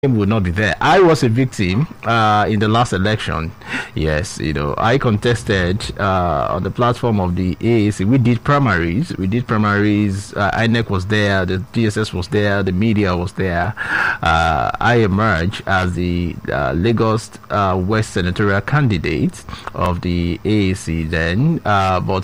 name would not be there. I was a victim in the last election. Yes, I contested on the platform of the AAC. We did primaries. INEC was there. The DSS was there. The media was there. I emerged as the Lagos West senatorial candidate of the AAC then. But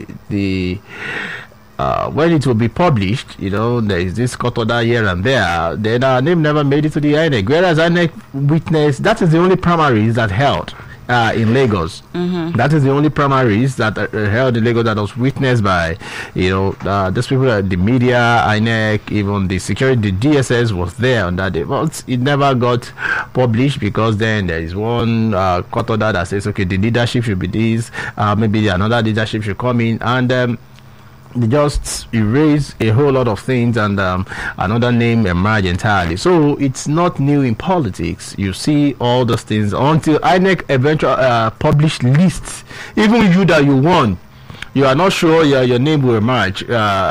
when it will be published, there is this cut order here and there, then our name never made it to the INEC. Whereas INEC witnessed, that is the only primaries that held in Lagos. Mm-hmm. That is the only primaries that held in Lagos that was witnessed by, those people, the media, INEC, even the security, the DSS was there on that day. But it never got published because then there is one cut order that says, okay, the leadership should be this, maybe another leadership should come in, and they just erase a whole lot of things, and another name emerge entirely. So it's not new in politics. You see all those things until INEC eventually publish lists. Even you that you won, you are not sure your name will emerge.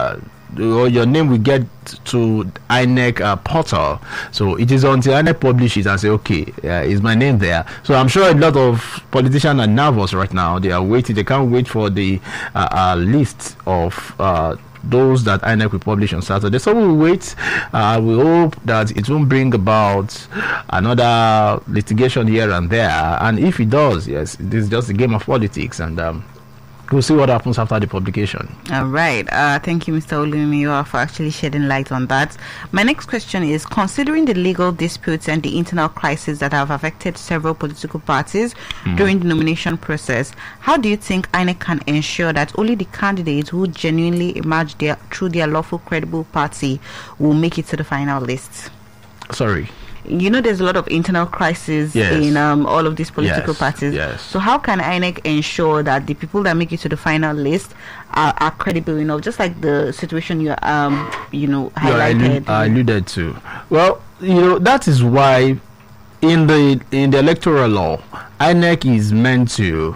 Or your name will get to INEC portal. So it is until INEC publishes and say, okay, is my name there? So I'm sure a lot of politicians are nervous right now. They are waiting. They can't wait for the list of those that INEC will publish on Saturday. So we'll wait. We hope that it won't bring about another litigation here and there. And if it does, yes, this is just a game of politics, and we'll see what happens after the publication. All right. Thank you, Mr. Olumiwa, for actually shedding light on that. My next question is, considering the legal disputes and the internal crisis that have affected several political parties during the nomination process, how do you think INEC can ensure that only the candidates who genuinely emerge through their lawful, credible party will make it to the final list? Sorry. There's a lot of internal crisis in all of these political parties. Yes. So how can INEC ensure that the people that make it to the final list are credible enough, just like the situation you highlighted? I alluded to. Well, that is why in the electoral law, INEC is meant to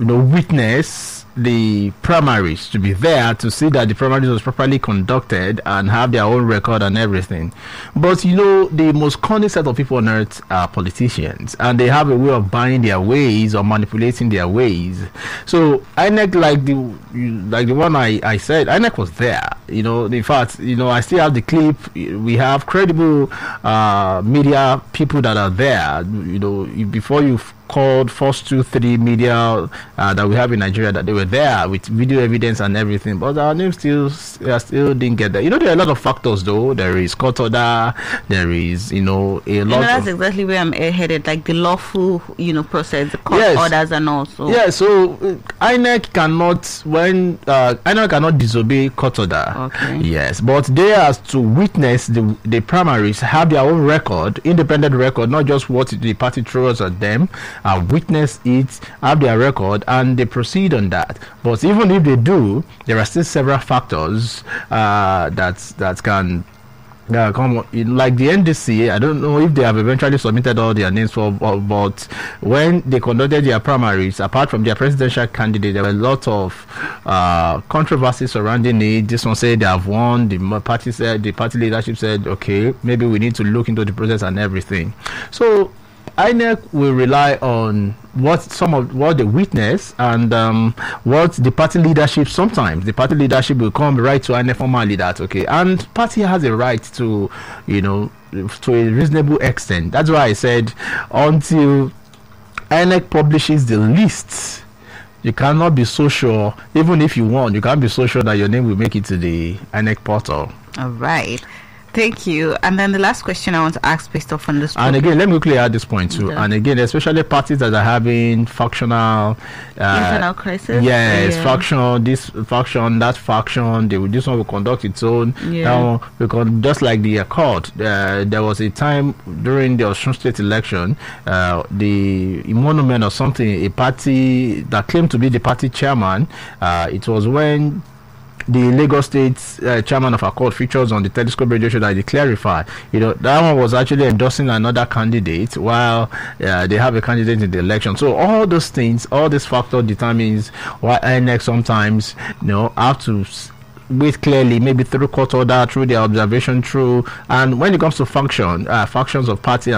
witness the primaries, to be there to see that the primaries was properly conducted and have their own record and everything. But the most cunning set of people on earth are politicians, and they have a way of buying their ways or manipulating their ways. So INEC, like the one I said, INEC was there. In fact, I still have the clip. We have credible media people that are there. Before you called First 2-3 media that we have in Nigeria, that they were there with video evidence and everything, but our name still didn't get there. There are a lot of factors though. There is court order, there is a lot. That's exactly where I'm headed, like the lawful process, the court orders and also. Yeah, so INEC cannot disobey court order. Okay. Yes, but they have to witness the primaries, have their own record, independent record, not just what the party throws at them. Witness it, have their record, and they proceed on that. But even if they do, there are still several factors that can come, like the NDC. I don't know if they have eventually submitted all their names but when they conducted their primaries, apart from their presidential candidate, there were a lot of controversy surrounding it. This one said they have won. The party leadership said, okay, maybe we need to look into the process and everything. So INEC will rely on what they witness and what the party leadership. Sometimes the party leadership will come right to INEC formally that okay, and party has a right to to a reasonable extent. That's why I said until INEC publishes the lists, you cannot be so sure. Even if you won, you can't be so sure that your name will make it to the INEC portal. All right. Thank you. And then the last question I want to ask based off on this. And again, let me quickly add this point too. Yeah. And again, especially parties that are having factional internal crisis. Yes, faction, this faction, that faction. This one will conduct its own. Now, because just like the Accord, there was a time during the Osun State election, the monument or something, a party that claimed to be the party chairman. It was when the Lagos State chairman of Accord features on the Telescope radio show that they clarify, that one was actually endorsing another candidate while they have a candidate in the election. So all those things, all this factor determines why INEC sometimes, have to with clearly, maybe through court order, through their observation, through, and when it comes to functions of party